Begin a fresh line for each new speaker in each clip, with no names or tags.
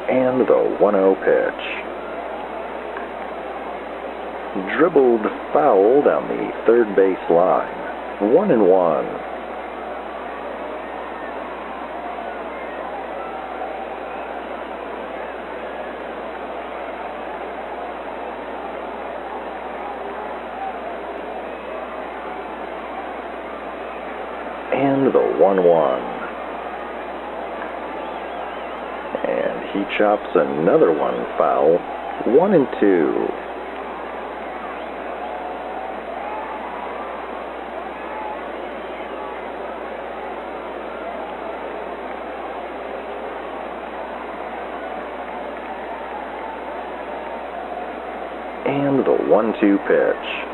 And the 1-0 pitch. Dribbled foul down the third base line. 1-1. And the 1-1. And he chops another one foul. 1-2. And the 1-2 pitch.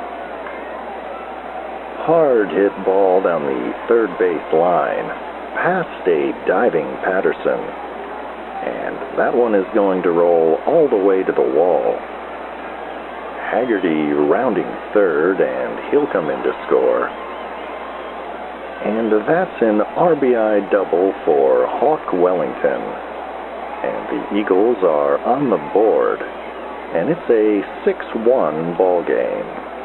Hard hit ball down the third base line, past a diving Patterson. And that one is going to roll all the way to the wall. Haggerty rounding third, and he'll come in to score. And that's an RBI double for Hawk Wellington. And the Eagles are on the board. And it's a 6-1 ball game.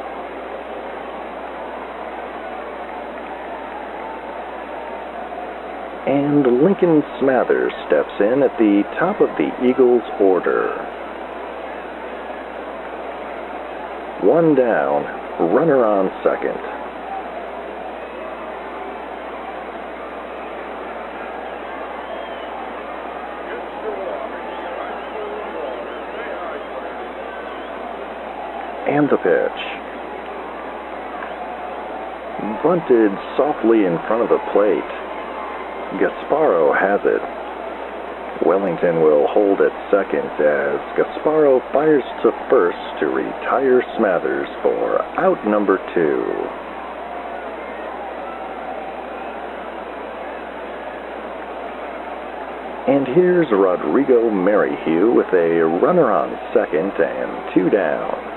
And Lincoln Smathers steps in at the top of the Eagles' order. One down, runner on second. And the pitch. Bunted softly in front of the plate. Gasparo has it. Wellington will hold at second as Gasparo fires to first to retire Smathers for out number 2. And here's Rodrigo Merrihew with a runner on second and 2 down.